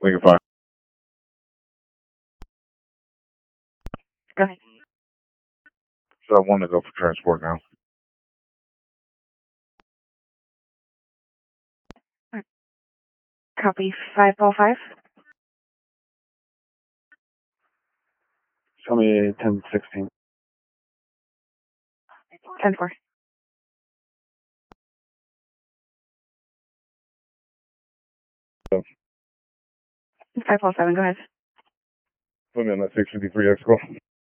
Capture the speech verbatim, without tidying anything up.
Lincoln five. Go ahead. So I want to go for transport now. Copy. five four five. Show me ten sixteen. ten four. five four seven, go ahead. Put me on that six fifty-three X call.